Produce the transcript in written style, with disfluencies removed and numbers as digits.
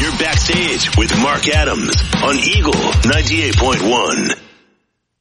You're backstage with Mark Adams on Eagle 98.1.